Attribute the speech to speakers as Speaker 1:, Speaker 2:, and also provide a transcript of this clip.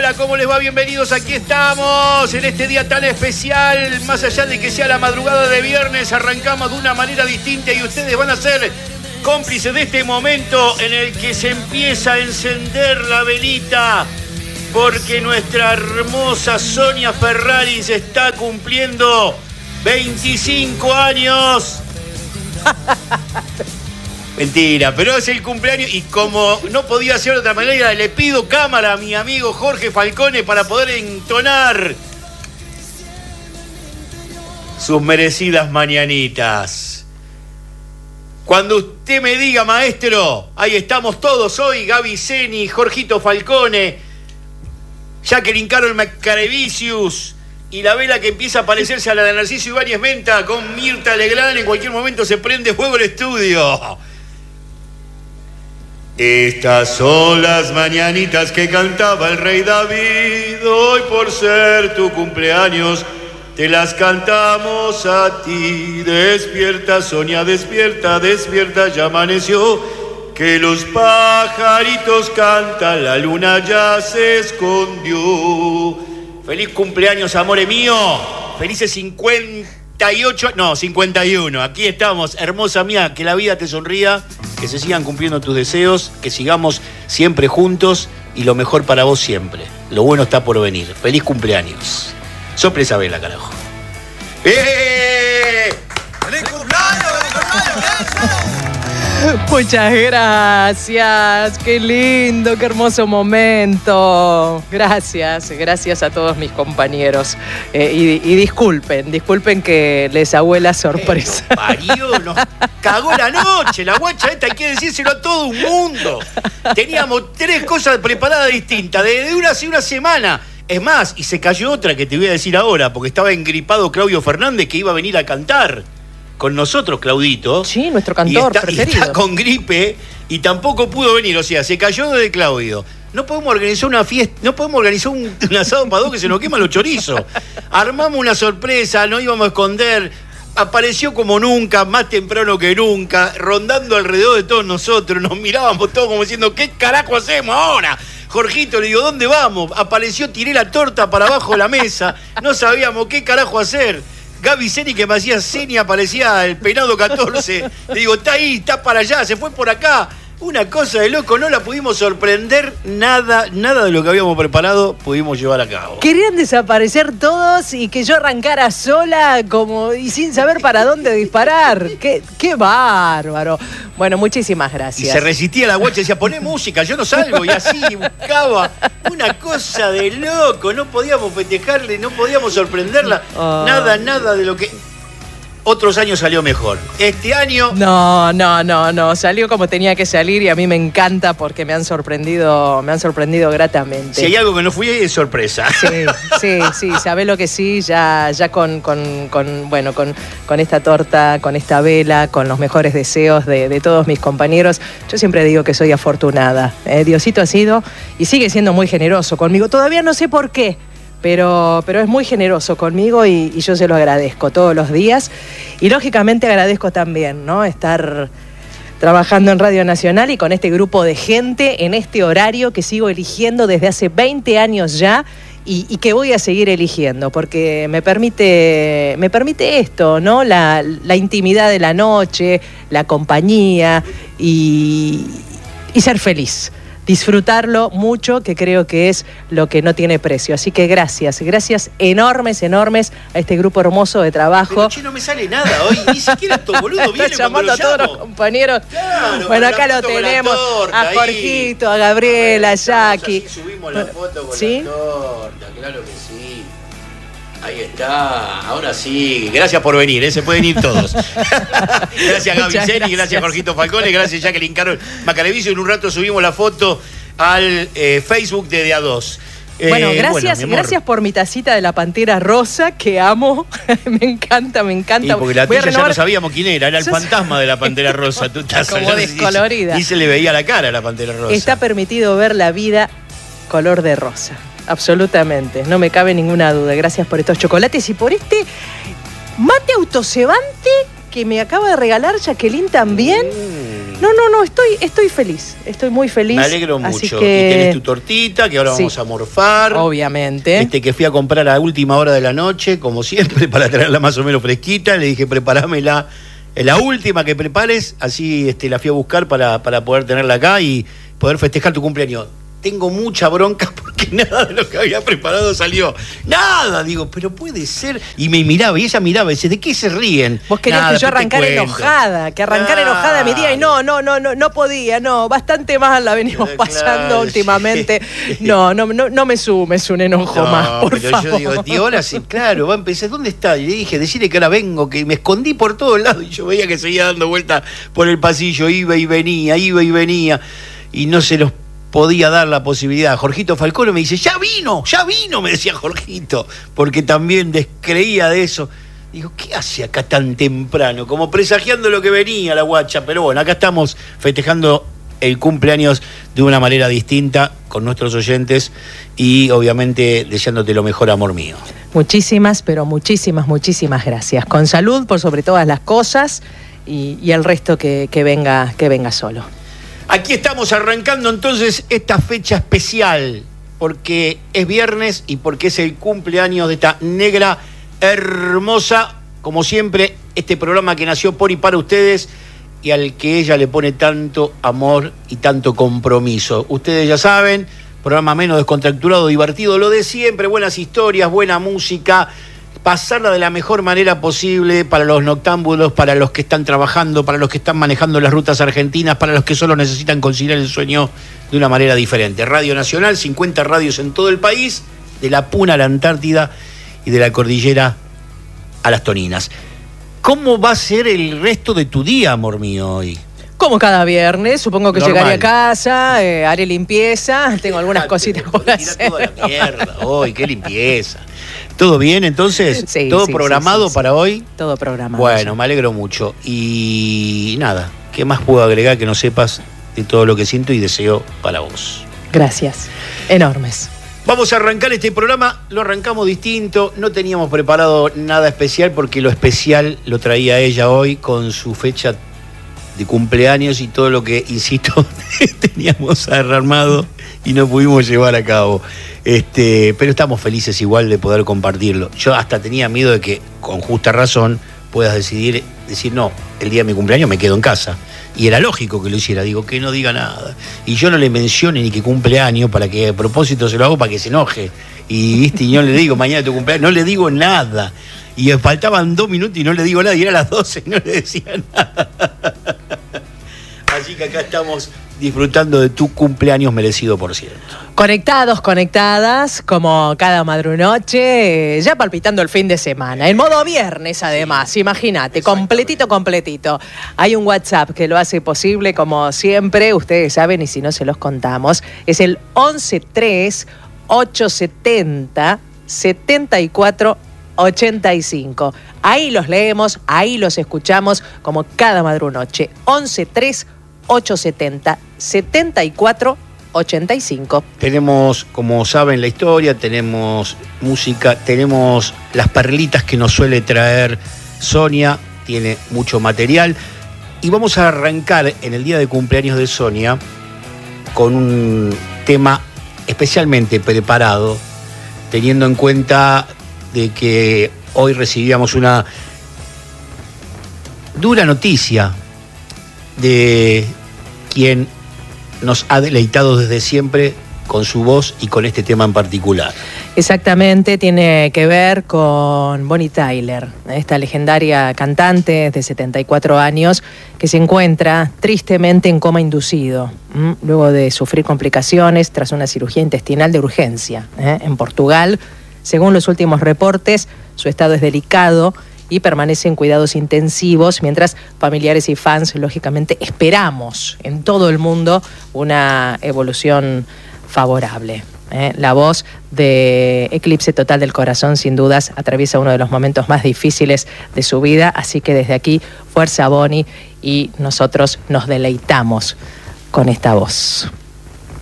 Speaker 1: hola, ¿cómo les va? Bienvenidos, aquí estamos en este día tan especial. Más allá de que sea la madrugada de viernes, arrancamos de una manera distinta y ustedes van a ser cómplices de este momento en el que se empieza a encender la velita, porque nuestra hermosa Sonia Ferraris está cumpliendo 25 años. Mentira, pero es el cumpleaños y como no podía ser de otra manera, le pido cámara a mi amigo Jorge Falcone para poder entonar sus merecidas mañanitas. Cuando usted me diga, maestro, ahí estamos todos hoy, Gaby Zeni, Jorgito Falcone, Jacqueline Carol Macarevicius y la vela que empieza a parecerse a la de Narciso Ibáñez Menta con Mirta Legrand. En cualquier momento se prende fuego el estudio. Estas son las mañanitas que cantaba el rey David. Hoy por ser tu cumpleaños te las cantamos a ti. Despierta, Sonia, despierta, despierta, ya amaneció. Que los pajaritos cantan, la luna ya se escondió. Feliz cumpleaños, amore mío. Felices 51. Aquí estamos, hermosa mía, que la vida te sonría. Que se sigan cumpliendo tus deseos, que sigamos siempre juntos y lo mejor para vos siempre. Lo bueno está por venir. Feliz cumpleaños. Sople esa vela, carajo.
Speaker 2: ¡Feliz cumpleaños!
Speaker 3: Muchas gracias, qué lindo, qué hermoso momento. Gracias a todos mis compañeros. Y disculpen que les hago la sorpresa.
Speaker 1: Parió, nos cagó la noche, la guacha esta, hay que decírselo a todo un mundo. Teníamos 3 cosas preparadas distintas, de una semana. Es más, y se cayó otra que te voy a decir ahora, porque estaba engripado Claudio Fernández, que iba a venir a cantar con nosotros, Claudito.
Speaker 3: Sí, nuestro cantor preferido.
Speaker 1: Y está con gripe y tampoco pudo venir, o sea, se cayó de Claudio. No podemos organizar una fiesta, no podemos organizar un asado para 2 que se nos queman los chorizos. Armamos una sorpresa, no íbamos a esconder. Apareció como nunca, más temprano que nunca, rondando alrededor de todos nosotros. Nos mirábamos todos como diciendo, ¿qué carajo hacemos ahora? Jorgito, le digo, ¿dónde vamos? Apareció, tiré la torta para abajo de la mesa. No sabíamos qué carajo hacer. Gaby Zeni, que me hacía seña, parecía el penado 14. Le digo, está ahí, está para allá, se fue por acá. Una cosa de loco, no la pudimos sorprender, nada de lo que habíamos preparado pudimos llevar a cabo.
Speaker 3: Querían desaparecer todos y que yo arrancara sola y sin saber para dónde disparar. ¡Qué bárbaro! Bueno, muchísimas gracias.
Speaker 1: Y se resistía la guacha y decía, poné música, yo no salgo. Y así buscaba una cosa de loco. No podíamos festejarle, no podíamos sorprenderla. Nada de lo que... Otros años salió mejor. Este año...
Speaker 3: No. Salió como tenía que salir y a mí me encanta porque me han sorprendido gratamente.
Speaker 1: Si hay algo que no fui, es sorpresa.
Speaker 3: Sí. ¿Sabés lo que sí? Ya con esta torta, con esta vela, con los mejores deseos de todos mis compañeros. Yo siempre digo que soy afortunada. Diosito ha sido y sigue siendo muy generoso conmigo. Todavía no sé por qué. Pero es muy generoso conmigo y yo se lo agradezco todos los días. Y lógicamente agradezco también, ¿no?, estar trabajando en Radio Nacional y con este grupo de gente en este horario que sigo eligiendo desde hace 20 años ya y que voy a seguir eligiendo porque me permite esto, ¿no? La intimidad de la noche, la compañía y ser feliz. Disfrutarlo mucho, que creo que es lo que no tiene precio. Así que gracias enormes a este grupo hermoso de trabajo.
Speaker 1: Pero che, no me sale nada hoy, ni siquiera estos boludos vienen.
Speaker 3: Está llamando a todos los compañeros. Claro, bueno, acá lo tenemos, a Jorgito, a Gabriela, a Jackie.
Speaker 1: Subimos la foto con la torta, claro que sí. Ahí está, ahora sí. Gracias por venir, se pueden ir todos. Gracias Gaby Zeni, gracias Jorgito Falcone, gracias Jacqueline Carol Macarevicius. En un rato subimos la foto al Facebook de A2.
Speaker 3: Bueno, gracias por mi tacita de la Pantera Rosa, que amo. me encanta.
Speaker 1: Y porque la tuya ya no sabíamos quién era el fantasma de la Pantera Rosa. Tu taza,
Speaker 3: como descolorida.
Speaker 1: Y se le veía la cara a la Pantera Rosa.
Speaker 3: Está permitido ver la vida color de rosa. Absolutamente, no me cabe ninguna duda. Gracias por estos chocolates y por este mate autocebante que me acaba de regalar Jacqueline también. No, estoy feliz. Estoy muy feliz.
Speaker 1: Me alegro mucho.
Speaker 3: Así que...
Speaker 1: Y tenés tu tortita, que ahora
Speaker 3: Sí,
Speaker 1: vamos a morfar.
Speaker 3: obviamente.
Speaker 1: Que fui a comprar a última hora de la noche, como siempre, para traerla más o menos fresquita. Le dije, preparámela, la última que prepares, así la fui a buscar para poder tenerla acá y poder festejar tu cumpleaños. Tengo mucha bronca porque nada de lo que había preparado salió. Nada, digo, pero puede ser. Y me miraba, y ella miraba y dice, ¿de qué se ríen?
Speaker 3: Vos querías
Speaker 1: Nada,
Speaker 3: que yo
Speaker 1: te
Speaker 3: arrancara
Speaker 1: cuento.
Speaker 3: enojada, enojada mi día y no podía, bastante mal la venimos pasando
Speaker 1: Claro,
Speaker 3: últimamente.
Speaker 1: sí.
Speaker 3: No me sumes un enojo más, por
Speaker 1: pero
Speaker 3: favor.
Speaker 1: yo digo, tío, ahora sí, claro, va a empezar, ¿dónde está? Y le dije, decirle que ahora vengo, que me escondí por todos lados y yo veía que seguía dando vueltas por el pasillo, iba y venía, y no se los podía dar la posibilidad. Jorgito Falcone me dice, ya vino, me decía Jorgito, porque también descreía de eso. Digo, ¿qué hace acá tan temprano? Como presagiando lo que venía la guacha, pero bueno, acá estamos festejando el cumpleaños de una manera distinta con nuestros oyentes y obviamente deseándote lo mejor, amor mío.
Speaker 3: Muchísimas gracias. Con salud por sobre todas las cosas y el resto que venga solo.
Speaker 1: Aquí estamos arrancando entonces esta fecha especial, porque es viernes y porque es el cumpleaños de esta negra hermosa, como siempre, este programa que nació por y para ustedes y al que ella le pone tanto amor y tanto compromiso. Ustedes ya saben, programa menos descontracturado, divertido, lo de siempre, buenas historias, buena música, pasarla de la mejor manera posible para los noctámbulos, para los que están trabajando, para los que están manejando las rutas argentinas, para los que solo necesitan conciliar el sueño de una manera diferente. Radio Nacional, 50 radios en todo el país, de la Puna a la Antártida y de la cordillera a las Toninas. ¿Cómo va a ser el resto de tu día, amor mío, hoy?
Speaker 3: Como cada viernes, supongo que
Speaker 1: Normal.
Speaker 3: llegaré a casa, haré limpieza, tengo algunas cositas por hacer.
Speaker 1: Toda la mierda hoy, qué limpieza. ¿Todo bien entonces?
Speaker 3: Sí,
Speaker 1: ¿Todo
Speaker 3: sí,
Speaker 1: programado
Speaker 3: sí.
Speaker 1: para hoy?
Speaker 3: Todo programado.
Speaker 1: Bueno, me alegro mucho. Y nada, ¿qué más puedo agregar que no sepas de todo lo que siento y deseo para vos?
Speaker 3: Gracias. Enormes.
Speaker 1: Vamos a arrancar este programa, lo arrancamos distinto, no teníamos preparado nada especial porque lo especial lo traía ella hoy con su fecha de cumpleaños y todo lo que, insisto, teníamos armado y no pudimos llevar a cabo. Pero estamos felices igual de poder compartirlo. Yo hasta tenía miedo de que, con justa razón, puedas decir, no, el día de mi cumpleaños me quedo en casa. Y era lógico que lo hiciera, digo, que no diga nada. Y yo no le mencione ni que cumpleaños, para que a propósito se lo hago para que se enoje. Y no le digo, mañana tu cumpleaños, no le digo nada. Y faltaban 2 minutos y no le digo nada, y era las 12 y no le decía nada. Así que acá estamos disfrutando de tu cumpleaños merecido, por cierto.
Speaker 3: Conectados, conectadas, como cada madrunoche, ya palpitando el fin de semana. En modo viernes, además, imagínate, completito. Hay un WhatsApp que lo hace posible, como siempre, ustedes saben, y si no se los contamos, es el 113870-7485. Ahí los leemos, ahí los escuchamos, como cada madrunoche. 113870-7485. Tenemos,
Speaker 1: como saben, la historia, tenemos música, tenemos las perlitas que nos suele traer Sonia, tiene mucho material. Y vamos a arrancar en el día de cumpleaños de Sonia con un tema especialmente preparado, teniendo en cuenta de que hoy recibíamos una dura noticia de quien nos ha deleitado desde siempre con su voz y con este tema en particular.
Speaker 3: Exactamente, tiene que ver con Bonnie Tyler, esta legendaria cantante de 74 años que se encuentra tristemente en coma inducido, luego de sufrir complicaciones tras una cirugía intestinal de urgencia en Portugal. Según los últimos reportes, su estado es delicado y permanece en cuidados intensivos, mientras familiares y fans, lógicamente, esperamos en todo el mundo una evolución favorable. La voz de Eclipse Total del Corazón, sin dudas, atraviesa uno de los momentos más difíciles de su vida, así que desde aquí, fuerza Bonnie, y nosotros nos deleitamos con esta voz.